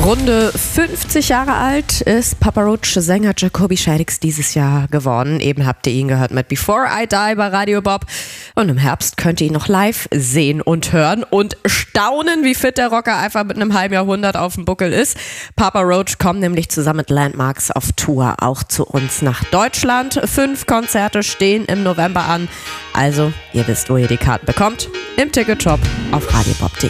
Runde 50 Jahre alt ist Papa Roach-Sänger Jacoby Shaddix dieses Jahr geworden. Eben habt ihr ihn gehört mit Before I Die bei Radio Bob. Und im Herbst könnt ihr ihn noch live sehen und hören und staunen, wie fit der Rocker einfach mit einem halben Jahrhundert auf dem Buckel ist. Papa Roach kommt nämlich zusammen mit Landmarks auf Tour auch zu uns nach Deutschland. 5 Konzerte stehen im November an. Also, ihr wisst, wo ihr die Karten bekommt. Im Ticketshop auf radiobob.de.